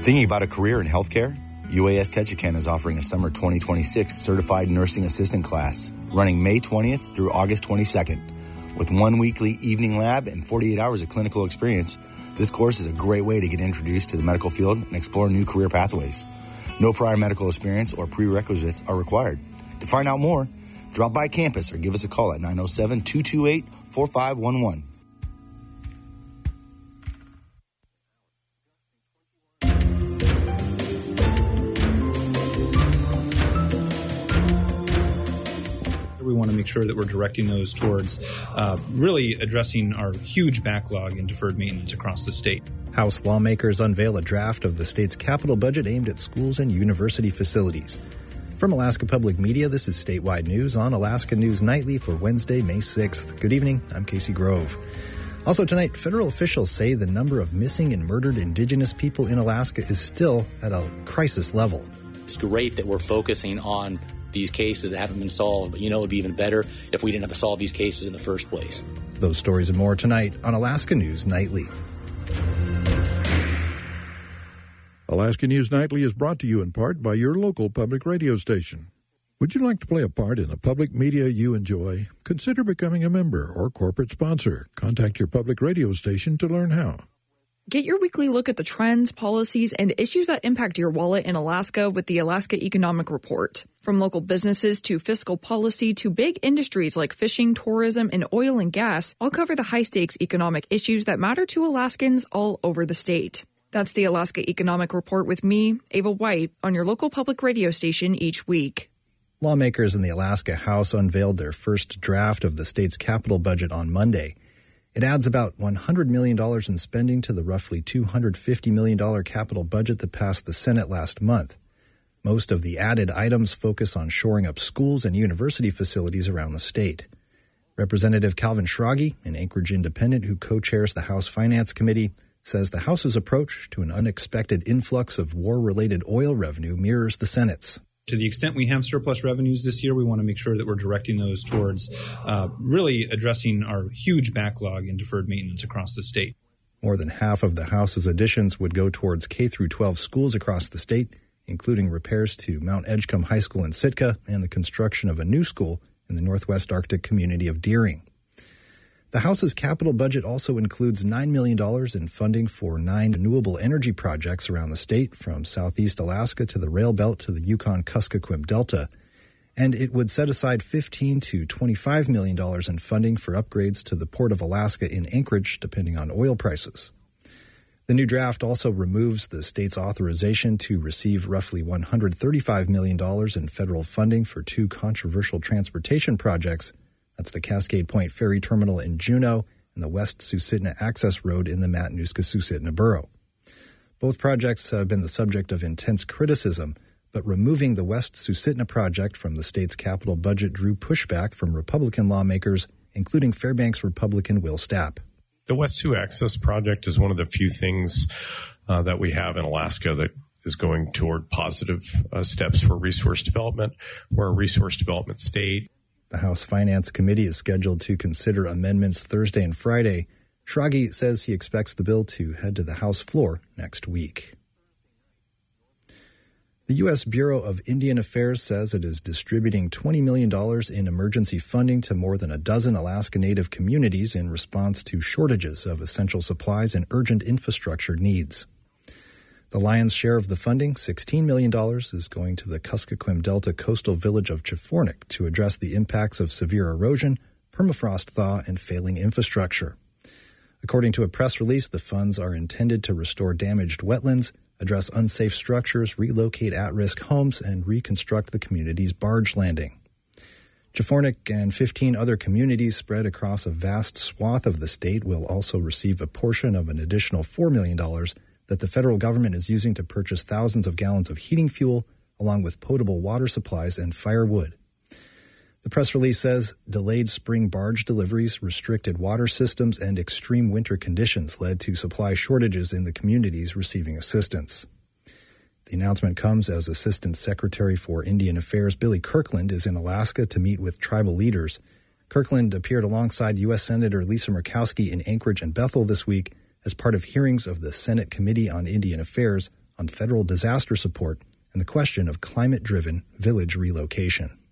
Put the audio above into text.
Thinking about a career in healthcare? UAS Ketchikan is offering a summer 2026 certified nursing assistant class running May 20th through August 22nd. With 1 weekly evening lab and 48 hours of clinical experience, this course is a great way to get introduced to the medical field and explore new career pathways. No prior medical experience or prerequisites are required. To find out more, drop by campus or give us a call at 907-228-4511. We want to make sure that we're directing those towards really addressing our huge backlog in deferred maintenance across the state. House lawmakers unveil a draft of the state's capital budget aimed at schools and university facilities. From Alaska Public Media, this is Statewide News on Alaska News Nightly for Wednesday, May 6th. Good evening, I'm Casey Grove. Also tonight, federal officials say the number of missing and murdered Indigenous people in Alaska is still at a crisis level. It's great that we're focusing on these cases that haven't been solved, but it would be even better if we didn't have to solve these cases in the first place. Those stories and more tonight on Alaska News Nightly. Alaska News Nightly is brought to you in part by your local public radio station. Would you like to play a part in the public media you enjoy? Consider becoming a member or corporate sponsor. Contact your public radio station to learn how. Get your weekly look at the trends, policies, and issues that impact your wallet in Alaska with the Alaska Economic Report. From local businesses to fiscal policy to big industries like fishing, tourism, and oil and gas, I'll cover the high-stakes economic issues that matter to Alaskans all over the state. That's the Alaska Economic Report with me, Ava White, on your local public radio station each week. Lawmakers in the Alaska House unveiled their first draft of the state's capital budget on Monday. It adds about $100 million in spending to the roughly $250 million capital budget that passed the Senate last month. Most of the added items focus on shoring up schools and university facilities around the state. Representative Calvin Schrage, an Anchorage independent who co-chairs the House Finance Committee, says the House's approach to an unexpected influx of war-related oil revenue mirrors the Senate's. To the extent we have surplus revenues this year, we want to make sure that we're directing those towards really addressing our huge backlog in deferred maintenance across the state. More than half of the House's additions would go towards K-12 schools across the state, including repairs to Mount Edgecombe High School in Sitka and the construction of a new school in the Northwest Arctic community of Deering. The House's capital budget also includes $9 million in funding for 9 renewable energy projects around the state, from southeast Alaska to the rail belt to the Yukon-Kuskokwim Delta. And it would set aside $15 to $25 million in funding for upgrades to the Port of Alaska in Anchorage, depending on oil prices. The new draft also removes the state's authorization to receive roughly $135 million in federal funding for 2 controversial transportation projects. That's the Cascade Point Ferry Terminal in Juneau and the West Susitna Access Road in the Matanuska-Susitna Borough. Both projects have been the subject of intense criticism, but removing the West Susitna project from the state's capital budget drew pushback from Republican lawmakers, including Fairbanks Republican Will Stapp. The West Sioux Access project is one of the few things that we have in Alaska that is going toward positive steps for resource development. We're a resource development state. The House Finance Committee is scheduled to consider amendments Thursday and Friday. Schrage says he expects the bill to head to the House floor next week. The U.S. Bureau of Indian Affairs says it is distributing $20 million in emergency funding to more than a dozen Alaska Native communities in response to shortages of essential supplies and urgent infrastructure needs. The lion's share of the funding, $16 million, is going to the Kuskokwim Delta coastal village of Chifornik to address the impacts of severe erosion, permafrost thaw, and failing infrastructure. According to a press release, the funds are intended to restore damaged wetlands, address unsafe structures, relocate at-risk homes, and reconstruct the community's barge landing. Chifornik and 15 other communities spread across a vast swath of the state will also receive a portion of an additional $4 million that the federal government is using to purchase thousands of gallons of heating fuel, along with potable water supplies and firewood. The press release says delayed spring barge deliveries, restricted water systems, and extreme winter conditions led to supply shortages in the communities receiving assistance. The announcement comes as Assistant Secretary for Indian Affairs Billy Kirkland is in Alaska to meet with tribal leaders. Kirkland appeared alongside U.S. Senator Lisa Murkowski in Anchorage and Bethel this week as part of hearings of the Senate Committee on Indian Affairs on federal disaster support and the question of climate-driven village relocation.